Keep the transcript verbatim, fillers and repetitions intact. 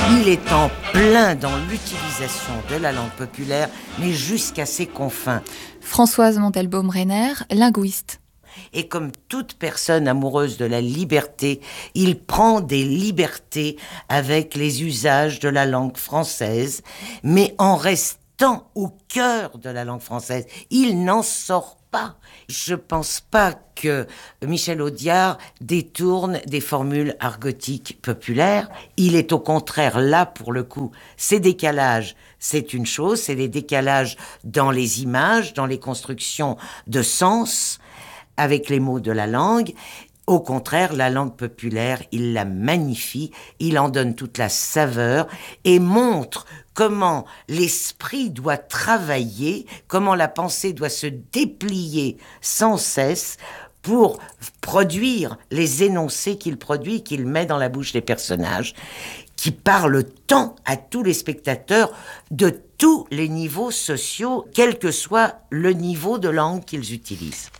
Il est en plein dans l'utilisation de la langue populaire, mais jusqu'à ses confins. Françoise Montelbaum-Reiner, linguiste. Et comme toute personne amoureuse de la liberté, il prend des libertés avec les usages de la langue française, mais en restant au cœur de la langue française. Il n'en sort pas. Je pense pas que Michel Audiard détourne des formules argotiques populaires. Il est au contraire là, pour le coup. Ces décalages, c'est une chose, c'est les décalages dans les images, dans les constructions de sens, avec les mots de la langue. Au contraire, la langue populaire, il la magnifie, il en donne toute la saveur et montre comment l'esprit doit travailler, comment la pensée doit se déplier sans cesse pour produire les énoncés qu'il produit, qu'il met dans la bouche des personnages, qui parlent tant à tous les spectateurs de tous les niveaux sociaux, quel que soit le niveau de langue qu'ils utilisent.